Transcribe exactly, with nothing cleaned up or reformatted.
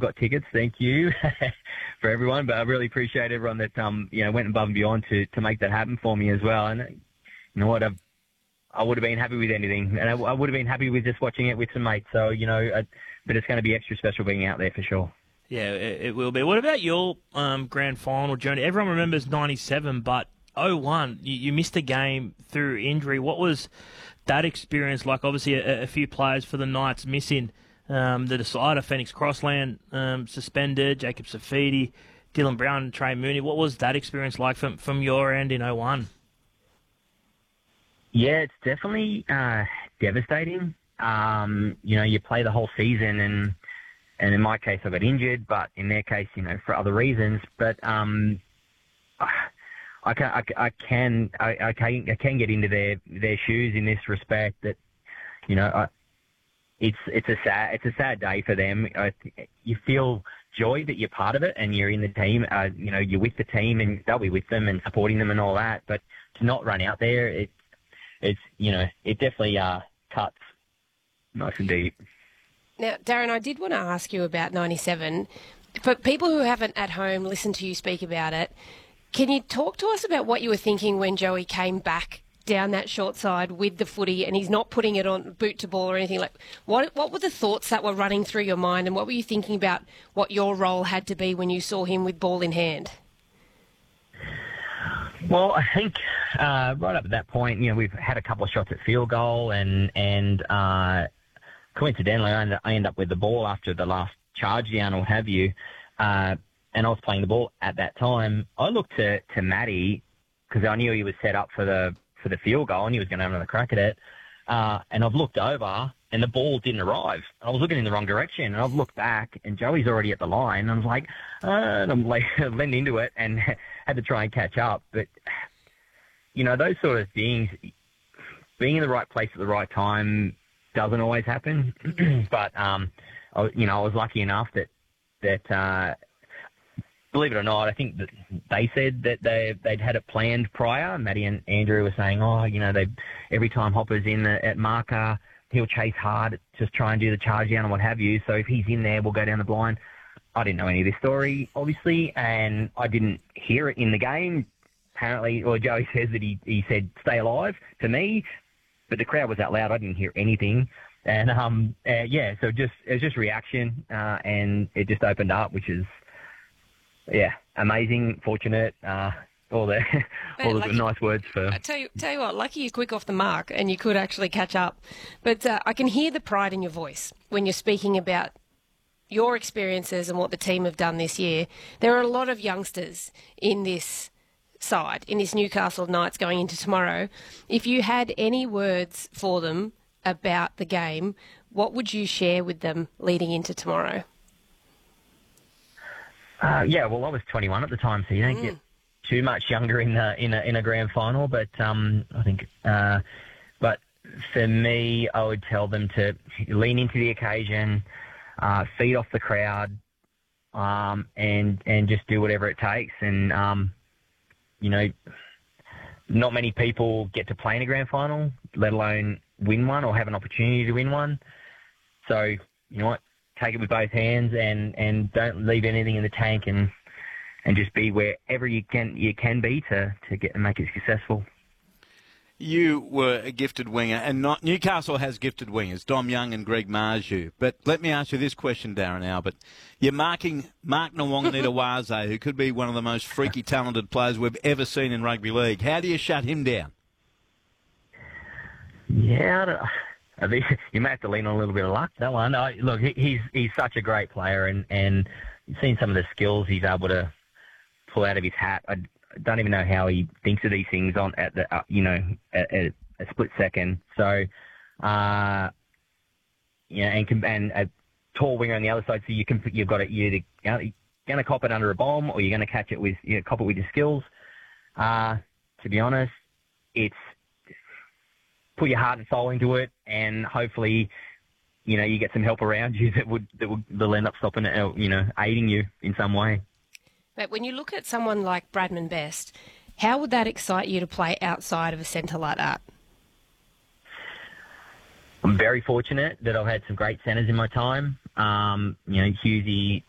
got tickets. Thank you for everyone. But I really appreciate everyone that um you know went above and beyond to, to make that happen for me as well. And you know what, I've, I would have been happy with anything, and I, I would have been happy with just watching it with some mates. So you know, I, but it's going to be extra special being out there for sure. Yeah, it, it will be. What about your um, grand final journey? Everyone remembers ninety-seven, but oh one, you, you missed a game through injury. What was that experience like? Obviously, a, a few players for the Knights missing. Um, the decider, Phoenix Crossland, um, suspended, Jacob Safidi, Dylan Brown, and Trey Mooney. What was that experience like from, from your end in oh one? Yeah, it's definitely uh, devastating. Um, you know, you play the whole season, and and in my case, I got injured, but in their case, you know, for other reasons. But um, I can, I, I can, I, I can, I can get into their their shoes in this respect. That, you know, I, it's it's a sad it's a sad day for them. I, you feel joy that you're part of it and you're in the team. Uh, you know, you're with the team and they'll be with them and supporting them and all that. But to not run out there, it it's you know, it definitely uh, cuts nice and deep. Now, Darren, I did want to ask you about ninety-seven. For people who haven't at home listened to you speak about it, can you talk to us about what you were thinking when Joey came back down that short side with the footy and he's not putting it on boot to ball or anything? Like, what what were the thoughts that were running through your mind, and what were you thinking about what your role had to be when you saw him with ball in hand? Well, I think uh, right up at that point, you know, we've had a couple of shots at field goal, and and uh, coincidentally, I end, I end up with the ball after the last charge down or have you, uh, and I was playing the ball at that time. I looked to to Matty because I knew he was set up for the for the field goal and he was going to have another crack at it. Uh, and I've looked over and the ball didn't arrive. I was looking in the wrong direction, and I've looked back and Joey's already at the line. And I was like, uh, and I'm like leaned into it and had to try and catch up. But you know, those sort of things, being in the right place at the right time doesn't always happen. But um, I, you know, I was lucky enough that that. Uh, Believe it or not, I think that they said that they they'd had it planned prior. Matty and Andrew were saying, oh, you know, they every time Hopper's in the, at marker, he'll chase hard, just try and do the charge down and what have you. So if he's in there, we'll go down the blind. I didn't know any of this story, obviously, and I didn't hear it in the game. Apparently, or Joey says that he, he said, stay alive to me, but the crowd was that loud, I didn't hear anything. And, um, uh, yeah, so just it was just reaction, uh, and it just opened up, which is, yeah, amazing, fortunate, uh, all the all the lucky, nice words for. I tell you, tell you what, lucky you're quick off the mark, and you could actually catch up. But uh, I can hear the pride in your voice when you're speaking about your experiences and what the team have done this year. There are a lot of youngsters in this side, in this Newcastle Knights going into tomorrow. If you had any words for them about the game, what would you share with them leading into tomorrow? Uh, yeah, well, I was twenty-one at the time, so you don't mm. get too much younger in a, in a, in a grand final. But um, I think, uh, but for me, I would tell them to lean into the occasion, uh, feed off the crowd, um, and and just do whatever it takes. And um, you know, not many people get to play in a grand final, let alone win one or have an opportunity to win one. So you know what? Take it with both hands and, and don't leave anything in the tank, and and just be wherever you can you can be to, to get and make it successful. You were a gifted winger, and not, Newcastle has gifted wingers, Dom Young and Greg Marju. But let me ask you this question, Darren Albert. You're marking Mark Nawaqanitawase, who could be one of the most freaky talented players we've ever seen in rugby league. How do you shut him down? Yeah, I don't, I mean, you may have to lean on a little bit of luck, that one. No, look, he, he's he's such a great player, and, and you've seen some of the skills he's able to pull out of his hat. I don't even know how he thinks of these things on at the uh, you know at, at a split second. So, uh, yeah, and and a tall winger on the other side, so you can you've got it. You're either you're going to cop it under a bomb, or you're going to catch it with you know, cop it with your skills. Uh, to be honest, it's put your heart and soul into it, and hopefully, you know, you get some help around you that would that would that'll end up stopping it, you know, aiding you in some way. But when you look at someone like Bradman Best, how would that excite you to play outside of a centre like that? I'm very fortunate that I've had some great centres in my time. Um, you know, Hughesy